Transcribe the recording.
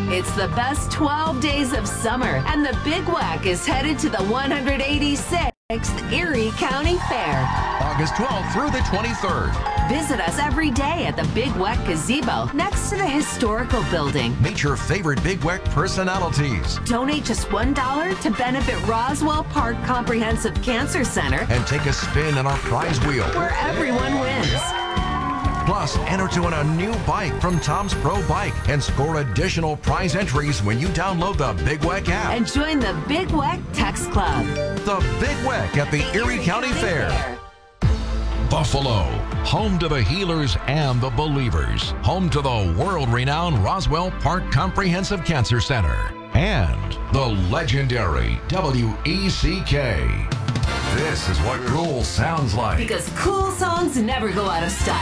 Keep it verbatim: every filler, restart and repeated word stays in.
It's the best twelve days of summer, and the Big Whack is headed to the one hundred eighty-sixth Erie County Fair. August twelfth through the twenty-third. Visit us every day at the Big Whack Gazebo next to the historical building. Meet your favorite Big Whack personalities. Donate just one dollar to benefit Roswell Park Comprehensive Cancer Center. And take a spin on our prize wheel, where everyone wins. Plus, enter to win a new bike from Tom's Pro Bike and score additional prize entries when you download the Big Whack app. And join the Big Whack Text Club. The Big Whack at the, the Erie, Erie County, County Fair. Fair. Buffalo, home to the healers and the believers. Home to the world-renowned Roswell Park Comprehensive Cancer Center. And the legendary W E C K. This is what cool sounds like. Because cool songs never go out of style.